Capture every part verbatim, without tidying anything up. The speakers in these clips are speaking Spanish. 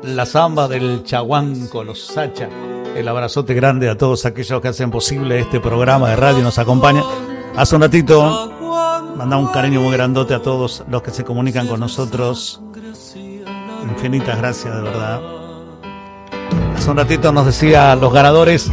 La samba del chaguanco, los sacha. El abrazote grande a todos aquellos que hacen posible este programa de radio y nos acompañan. Hace un ratito mandamos un cariño muy grandote a todos los que se comunican con nosotros. Infinitas gracias, de verdad. Hace un ratito nos decía los ganadores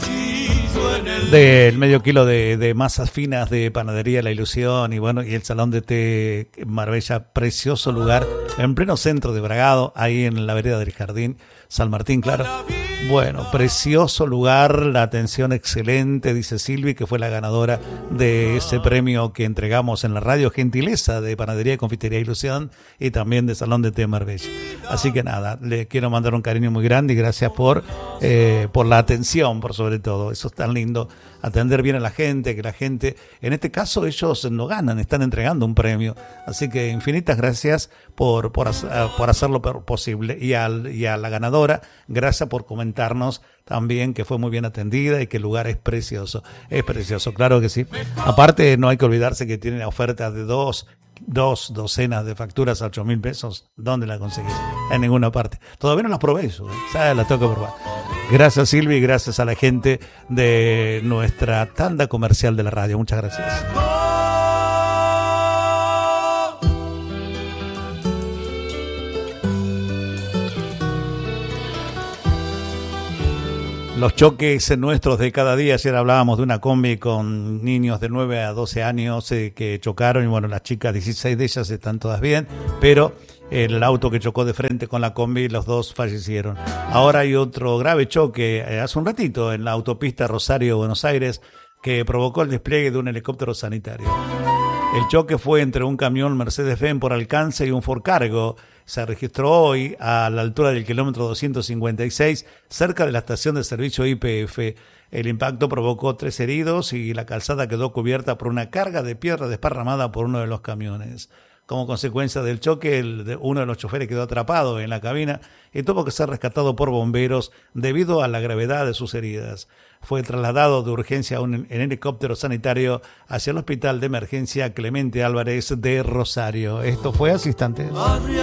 del medio kilo de, de masas finas de Panadería La Ilusión y bueno, y el Salón de Té Marbella, precioso lugar en pleno centro de Bragado, ahí en la vereda del Jardín, San Martín, claro. Bueno, precioso lugar, la atención excelente, dice Silvi, que fue la ganadora de ese premio que entregamos en la radio, gentileza de Panadería y Confitería Ilusión y también de Salón de Té Marbella. Así que nada, le quiero mandar un cariño muy grande y gracias por, eh, por la atención, por sobre todo. Eso es tan lindo, atender bien a la gente, que la gente, en este caso ellos no ganan, están entregando un premio. Así que infinitas gracias por, por, por hacerlo posible. Y, al, y a la ganadora, gracias por comentarnos también que fue muy bien atendida y que el lugar es precioso. Es precioso, claro que sí. Aparte, no hay que olvidarse que tienen ofertas de dos, dos docenas de facturas a ocho mil pesos. ¿Dónde la conseguís? En ninguna parte. Todavía no las probé eso, ¿eh? ¿Sabes? Las tengo que probar. Gracias, Silvi, y gracias a la gente de nuestra tanda comercial de la radio. Muchas gracias. Los choques nuestros de cada día. Ayer hablábamos de una combi con niños de nueve a doce años eh, que chocaron y bueno, las chicas, dieciséis de ellas están todas bien, pero el auto que chocó de frente con la combi, los dos fallecieron. Ahora hay otro grave choque eh, hace un ratito en la autopista Rosario-Buenos Aires que provocó el despliegue de un helicóptero sanitario. El choque fue entre un camión Mercedes-Benz por alcance y un Ford Cargo. Se registró hoy a la altura del kilómetro doscientos cincuenta y seis, cerca de la estación de servicio Y P F. El impacto provocó tres heridos y la calzada quedó cubierta por una carga de piedra desparramada por uno de los camiones. Como consecuencia del choque, el, uno de los choferes quedó atrapado en la cabina y tuvo que ser rescatado por bomberos debido a la gravedad de sus heridas. Fue trasladado de urgencia un, en helicóptero sanitario hacia el hospital de emergencia Clemente Álvarez de Rosario. Esto fue hace instantes.